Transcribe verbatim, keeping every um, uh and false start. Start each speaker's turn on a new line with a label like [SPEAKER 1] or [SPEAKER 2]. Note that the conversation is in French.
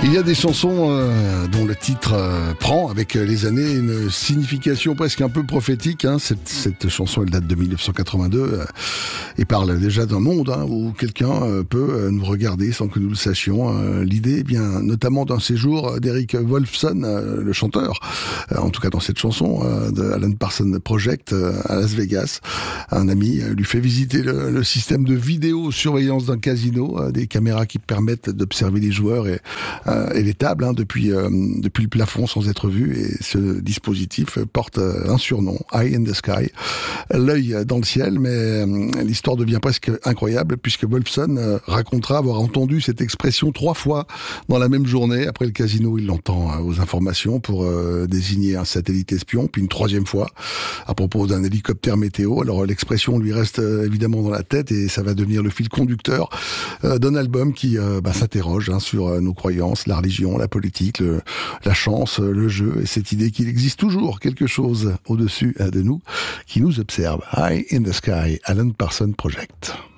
[SPEAKER 1] Il y a des chansons euh, dont le titre euh, prend avec les années une signification presque un peu prophétique. Hein. Cette, cette chanson, elle date de mille neuf cent quatre-vingt-deux euh, et parle déjà d'un monde hein, où quelqu'un euh, peut euh, nous regarder sans que nous le sachions. Euh, L'idée vient notamment d'un séjour d'Eric Wolfson, euh, le chanteur, euh, en tout cas dans cette chanson, euh, de Alan Parsons Project euh, à Las Vegas. Un ami euh, lui fait visiter le, le système de vidéosurveillance d'un casino, euh, des caméras qui permettent d'observer les joueurs et euh, et les tables hein, depuis euh, depuis le plafond sans être vu. Et ce dispositif porte euh, un surnom, Eye in the Sky, l'œil dans le ciel. Mais euh, l'histoire devient presque incroyable puisque Wolfson euh, racontera avoir entendu cette expression trois fois dans la même journée. Après le casino, il l'entend euh, aux informations pour euh, désigner un satellite espion, puis une troisième fois à propos d'un hélicoptère météo. Alors l'expression lui reste euh, évidemment dans la tête et ça va devenir le fil conducteur euh, d'un album qui euh, bah, s'interroge hein, sur euh, nos croyances, la religion, la politique, le, la chance, le jeu, et cette idée qu'il existe toujours quelque chose au-dessus de nous qui nous observe. Eye in the Sky, Alan Parsons Project.